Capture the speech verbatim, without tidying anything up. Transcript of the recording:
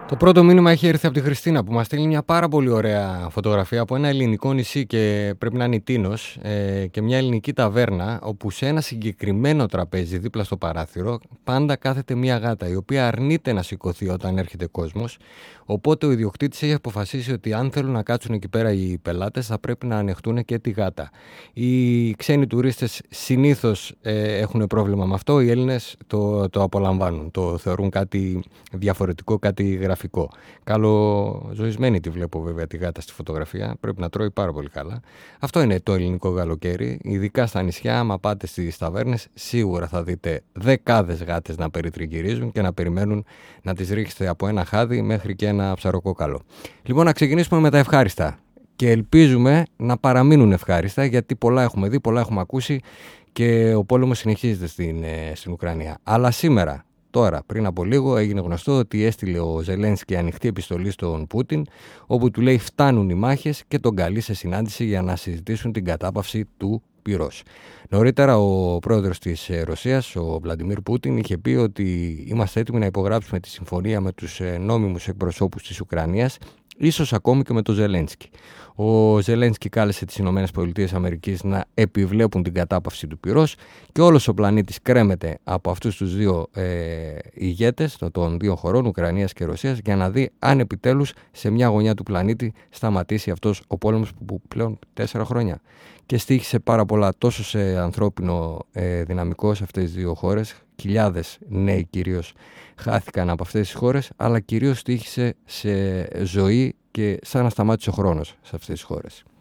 Το πρώτο μήνυμα έχει έρθει από τη Χριστίνα που μας στείλει μια πάρα πολύ ωραία φωτογραφία από ένα ελληνικό νησί και πρέπει να είναι η Τίνος ε, και μια ελληνική ταβέρνα όπου σε ένα συγκεκριμένο τραπέζι δίπλα στο παράθυρο πάντα κάθεται μια γάτα η οποία αρνείται να σηκωθεί όταν έρχεται κόσμος. Οπότε ο ιδιοκτήτης έχει αποφασίσει ότι αν θέλουν να κάτσουν εκεί πέρα οι πελάτες θα πρέπει να ανεχτούν και τη γάτα. Οι ξένοι τουρίστες συνήθως ε, έχουν πρόβλημα με αυτό, οι Έλληνες το, το απολαμβάνουν, το θεωρούν κάτι διαφορετικό, κάτι γραφικό. Καλοζωισμένη τη βλέπω βέβαια τη γάτα στη φωτογραφία, πρέπει να τρώει πάρα πολύ καλά. Αυτό είναι το ελληνικό καλοκαίρι, ειδικά στα νησιά, άμα πάτε στις ταβέρνες σίγουρα θα δείτε δεκάδες γάτες να περιτριγυρίζουν και να περιμένουν να τις ρίξετε από ένα χάδι μέχρι και ένα ψαροκόκαλο. Λοιπόν, να ξεκινήσουμε με τα ευχάριστα και ελπίζουμε να παραμείνουν ευχάριστα γιατί πολλά έχουμε δει, πολλά έχουμε ακούσει και ο πόλεμος συνεχίζεται στην, στην Ουκρανία. Αλλά σήμερα, τώρα, πριν από λίγο, έγινε γνωστό ότι έστειλε ο Ζελένσκι ανοιχτή επιστολή στον Πούτιν, όπου του λέει φτάνουν οι μάχες και τον καλεί σε συνάντηση για να συζητήσουν την κατάπαυση του πυρός. Νωρίτερα, ο πρόεδρος της Ρωσίας, ο Βλαντιμίρ Πούτιν, είχε πει ότι είμαστε έτοιμοι να υπογράψουμε τη συμφωνία με τους νόμιμους εκπροσώπους της Ουκρανίας, ίσως ακόμη και με τον Ζελένσκι. Ο Ζελένσκι κάλεσε τις ΗΠΑ να επιβλέπουν την κατάπαυση του πυρός και όλος ο πλανήτης κρέμεται από αυτούς τους δύο ε, ηγέτες των δύο χωρών, Ουκρανίας και Ρωσίας, για να δει αν επιτέλους σε μια γωνιά του πλανήτη σταματήσει αυτός ο πόλεμος που πλέον τέσσερα χρόνια και στοίχησε πάρα πολλά τόσο σε ανθρώπινο ε, δυναμικό σε αυτές τις δύο χώρες. Χιλιάδες νέοι κυρίως χάθηκαν από αυτές τις χώρες, αλλά κυρίως στοίχησε σε ζωή και σαν να σταμάτησε ο χρόνος σε αυτές τις χώρες.